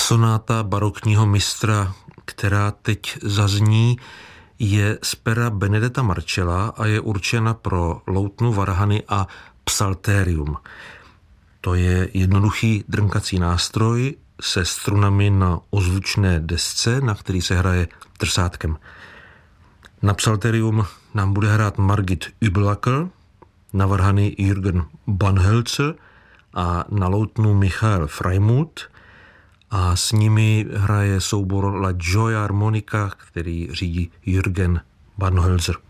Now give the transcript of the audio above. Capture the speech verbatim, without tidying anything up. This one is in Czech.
Sonáta barokního mistra, která teď zazní, je z pera Benedetta Marcella a je určena pro loutnu, varhany a psalterium. To je jednoduchý drnkací nástroj se strunami na ozvučné desce, na který se hraje trsátkem. Na psalterium nám bude hrát Margit Übelacker, na varhany Jürgen Banhölzer a na loutnu Michael Freimuth a s nimi hraje soubor La Gioia Armonica, který řídí Jürgen Banhölzer.